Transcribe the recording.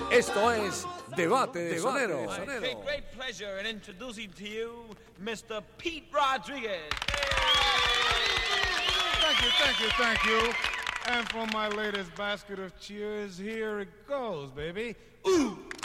Esto es Debate de Sonero. I take great pleasure in introducing to you Mr. Pete Rodriguez. Thank you. And for my latest basket of cheers, here it goes, baby. Ooh!